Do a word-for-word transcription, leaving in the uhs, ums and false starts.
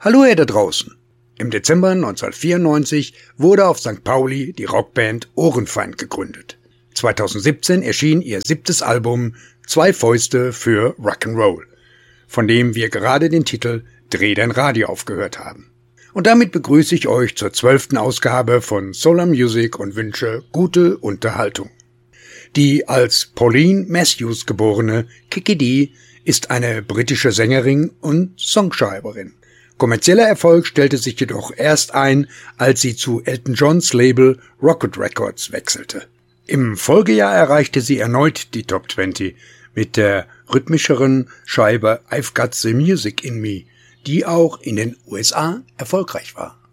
Hallo ihr da draußen! Im Dezember neunzehnhundertvierundneunzig wurde auf Sankt Pauli die Rockband Ohrenfeind gegründet. zweitausendsiebzehn erschien ihr siebtes Album Zwei Fäuste für Rock'n'Roll, von dem wir gerade den Titel Dreh dein Radio aufgehört haben. Und damit begrüße ich euch zur zwölften Ausgabe von Solar Music und wünsche gute Unterhaltung. Die als Pauline Matthews geborene Kiki Dee ist eine britische Sängerin und Songschreiberin. Kommerzieller Erfolg stellte sich jedoch erst ein, als sie zu Elton Johns Label Rocket Records wechselte. Im Folgejahr erreichte sie erneut die Top zwanzig mit der rhythmischeren Scheibe I've Got the Music in Me, die auch in den U S A erfolgreich war.